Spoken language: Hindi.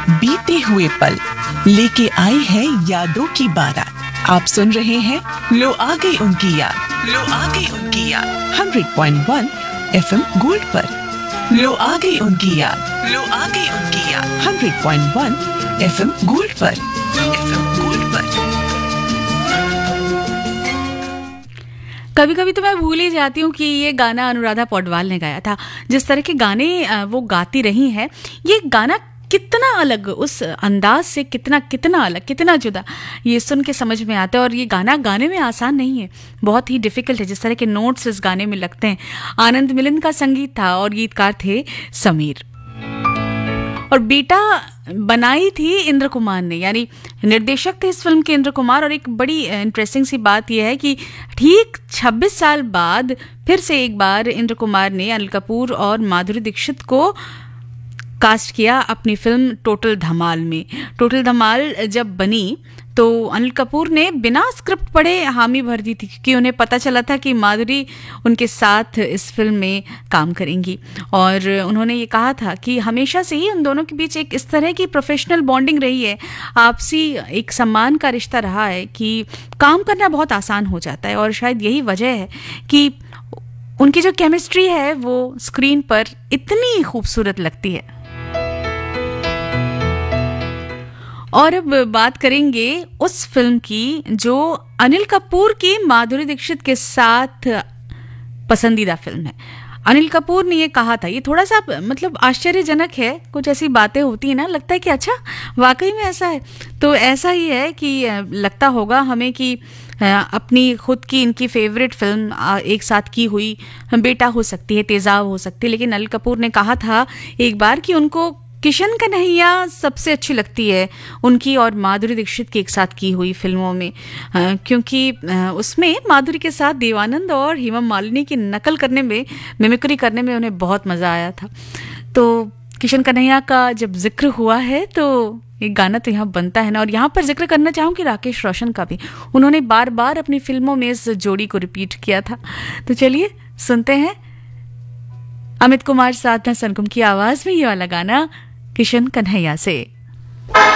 बीते हुए पल लेके आए हैं यादों की बारात। आप सुन रहे हैं लो आ गई उनकी याद, लो आ गई उनकी याद 100.1 FM गोल्ड पर। लो आ गई उनकी याद, लो आ गई उनकी याद 100.1 FM गोल्ड पर, FM गोल्ड पर। कभी कभी तो मैं भूल ही जाती हूँ कि ये गाना अनुराधा पौडवाल ने गाया था। जिस तरह के गाने वो गाती रही हैं, ये गाना कितना अलग, उस अंदाज से कितना अलग, कितना जुदा, ये सुन के समझ में आता है। और ये गाना गाने में आसान नहीं है, बहुत ही डिफिकल्ट है। जिस तरह के नोट्स इस गाने में लगते हैं। आनंद मिलिंद का संगीत था और गीतकार थे समीर। और बेटा बनाई थी इंद्र कुमार ने, यानी निर्देशक थे इस फिल्म के इंद्र कुमार। और एक बड़ी इंटरेस्टिंग सी बात यह है कि ठीक 26 साल बाद फिर से एक बार इंद्र कुमार ने अनिल कपूर और माधुरी दीक्षित को कास्ट किया अपनी फिल्म टोटल धमाल में। टोटल धमाल जब बनी तो अनिल कपूर ने बिना स्क्रिप्ट पढ़े हामी भर दी थी, क्योंकि उन्हें पता चला था कि माधुरी उनके साथ इस फिल्म में काम करेंगी। और उन्होंने ये कहा था कि हमेशा से ही उन दोनों के बीच एक इस तरह की प्रोफेशनल बॉन्डिंग रही है, आपसी एक सम्मान का रिश्ता रहा है कि काम करना बहुत आसान हो जाता है। और शायद यही वजह है कि उनकी जो केमिस्ट्री है वो स्क्रीन पर इतनी खूबसूरत लगती है। और अब बात करेंगे उस फिल्म की जो अनिल कपूर की माधुरी दीक्षित के साथ पसंदीदा फिल्म है। अनिल कपूर ने ये कहा था, ये थोड़ा सा मतलब आश्चर्यजनक है, कुछ ऐसी बातें होती है ना, लगता है कि अच्छा वाकई में ऐसा है। तो ऐसा ही है कि लगता होगा हमें कि अपनी खुद की इनकी फेवरेट फिल्म एक साथ की हुई बेटा हो सकती है, तेजाब हो सकती है। लेकिन अनिल कपूर ने कहा था एक बार कि उनको किशन कन्हैया सबसे अच्छी लगती है उनकी और माधुरी दीक्षित की एक साथ की हुई फिल्मों में, क्योंकि उसमें माधुरी के साथ देवानंद और हेमा मालिनी की नकल करने में, मिमिक्री करने में उन्हें बहुत मज़ा आया था। तो किशन कन्हैया का जब जिक्र हुआ है तो एक गाना तो यहाँ बनता है ना। और यहाँ पर जिक्र करना चाहूँगी राकेश रोशन का भी, उन्होंने बार बार अपनी फिल्मों में इस जोड़ी को रिपीट किया था। तो चलिए सुनते हैं अमित कुमार साधना सरगम की आवाज़ में ये वाला गाना किशन कन्हैया से।